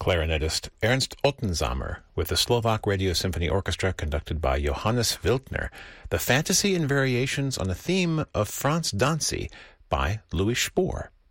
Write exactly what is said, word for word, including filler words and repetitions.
clarinetist Ernst Ottensamer with the Slovak Radio Symphony Orchestra conducted by Johannes Wildner, the fantasy and variations on a theme of Franz Dancy by Louis Spohr.